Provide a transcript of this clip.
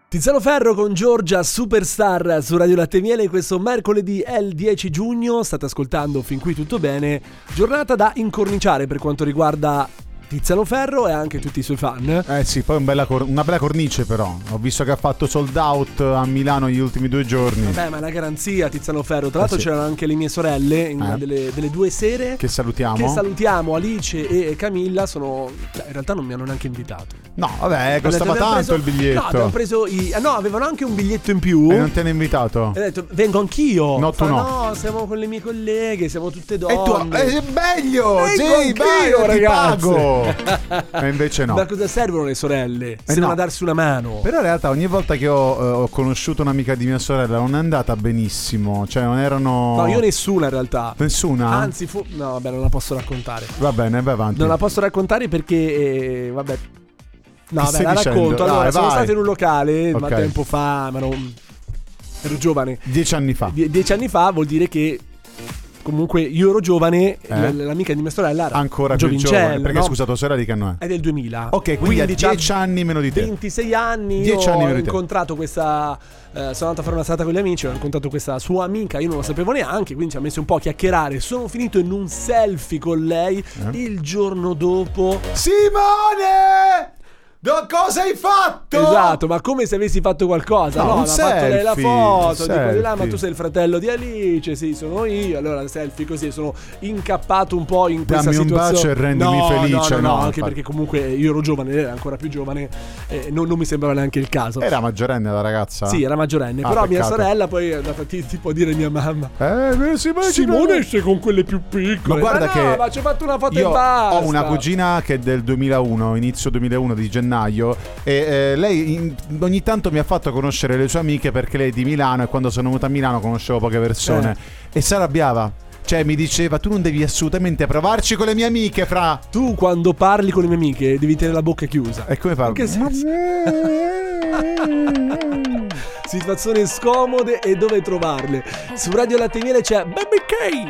Tiziano Ferro con Giorgia Superstar su Radio Latte e Miele. Questo mercoledì è il 10 giugno. State ascoltando Fin qui tutto bene. Giornata da incorniciare per quanto riguarda Tiziano Ferro e anche tutti i suoi fan. Sì, poi una bella cornice però. Ho visto che ha fatto sold out a Milano gli ultimi 2 giorni. Vabbè, ma è una garanzia Tiziano Ferro. Tra l'altro sì. C'erano anche le mie sorelle in una delle 2 sere. Che salutiamo. Alice e Camilla. In realtà non mi hanno neanche invitato. No, vabbè, costava tanto il biglietto. No, abbiamo preso avevano anche un biglietto in più. E non ti hanno invitato? E ho detto, vengo anch'io. No, tu no. No, siamo con le mie colleghe, siamo tutte donne. E tu, è meglio! Sì, anch'io, vai, ragazzi. ti pago. E invece no. Ma a cosa servono le sorelle? Servono a darsi una mano. Però in realtà ogni volta che ho conosciuto un'amica di mia sorella non è andata benissimo. Cioè non erano... No, io nessuna in realtà. Nessuna? Anzi, no, vabbè, non la posso raccontare. Va bene, vai avanti. Non la posso raccontare perché, vabbè. No, vabbè, la dicendo? racconto. Allora, Dai, sono vai. stato in un locale, ma Ok. tempo fa, ero giovane. 10 anni fa. 10 anni fa vuol dire che comunque io ero giovane, l'amica di mia sorella era ancora più giovincella, giovane. Perché no? scusa, tua sorella di che anno è? È del 2000. Ok, quindi ha 10 anni meno di te. 26 anni. 10 anni Io meno ho di te. incontrato questa sono andato a fare una serata con gli amici, ho incontrato questa sua amica, io non lo sapevo neanche, quindi ci ha messo un po' a chiacchierare. Sono finito in un selfie con lei il giorno dopo. Simone! Cosa hai fatto? Esatto, ma come se avessi fatto qualcosa. No, No, un ha fatto lei la selfie, foto di qua di là, ma selfie. tu sei il fratello di Alice. Sì, sono io. Allora selfie così, sono incappato un po' in questa Dammi un situazione. bacio e rendimi felice. No, No, anche infatti. perché comunque io ero giovane, lei era ancora più giovane, non mi sembrava neanche il caso. Era maggiorenne la ragazza? Sì, era maggiorenne, Ah, però mia peccato. sorella poi è andata tipo a dire a mia mamma: Simone, Simone sei con quelle più piccole. Ma guarda che ma ci ho fatto una foto io e basta. ho una cugina che è del 2001, inizio 2001 di gennaio, e lei ogni tanto mi ha fatto conoscere le sue amiche perché lei è di Milano e quando sono venuta a Milano conoscevo poche persone e si arrabbiava. Cioè mi diceva tu non devi assolutamente provarci con le mie amiche, fra. Tu quando parli con le mie amiche devi tenere la bocca chiusa. E come fa? Che senso? Situazioni scomode e dove trovarle. Su Radio Latte e Miele c'è Baby K.